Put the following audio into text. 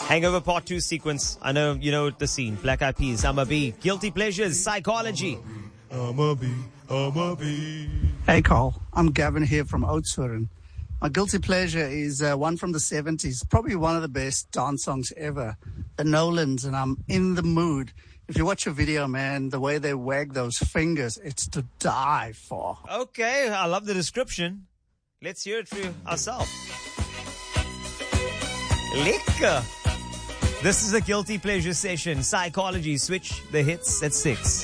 Hangover Part 2 sequence. I know you know the scene. Black Eyed Peas, I'm a Bee. Guilty Pleasures, Psychology. I'm a bee, I'm a bee. Hey, Carl. I'm Gavin here from Oudtshoorn. My guilty pleasure is one from the 70s, probably one of the best dance songs ever, the Nolans, and I'm in the mood. If you watch a video, man, the way they wag those fingers, it's to die for. Okay, I love the description. Let's hear it for ourselves. Lekker. This is a Guilty Pleasure session. Psychology. Switch the hits at 6.